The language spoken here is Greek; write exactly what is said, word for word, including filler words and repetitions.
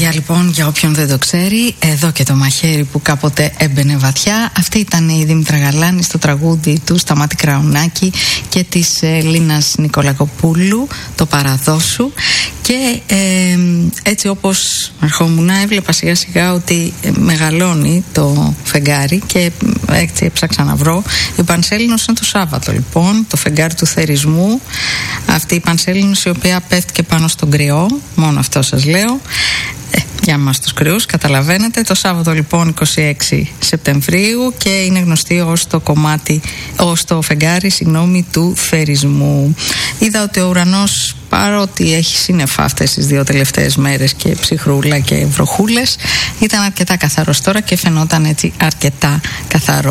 παιδιά, λοιπόν, για όποιον δεν το ξέρει, εδώ και το μαχαίρι που κάποτε έμπαινε βαθιά. Αυτή ήταν η Δήμητρα Γαλάνη στο τραγούδι του Σταμάτη Κραουνάκη και της ε, Λίνας Νικολακοπούλου, το Παραδόσου. Και ε, έτσι όπως ερχόμουν, έβλεπα σιγά σιγά ότι μεγαλώνει το φεγγάρι και έτσι έψαξα να βρω. Η Πανσέλινος είναι το Σάββατο, λοιπόν, το φεγγάρι του θερισμού. Αυτή η Πανσέλινος, η οποία πέφτει και πάνω στον κρυό, μόνο αυτό σας λέω. Ε, για μας τους κρυούς, καταλαβαίνετε. Το Σάββατο, λοιπόν, είκοσι έξι Σεπτεμβρίου, και είναι γνωστή ως το κομμάτι, ως το φεγγάρι, συγγνώμη, του θερισμού. Είδα ότι ο ουρανός, παρότι έχει σύννεφα αυτές τις δύο τελευταίες μέρες και ψυχρούλα και βροχούλες, ήταν αρκετά καθαρός τώρα και φαινόταν έτσι αρκετά καθαρό.